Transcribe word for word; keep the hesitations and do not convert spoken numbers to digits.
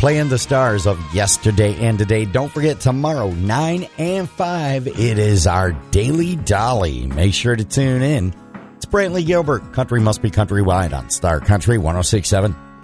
playing the stars of yesterday and today. Don't forget, tomorrow, nine and five, it is our Daily Dolly. Make sure to tune in. It's Brantley Gilbert. Country must be countrywide on Star Country one oh six point seven.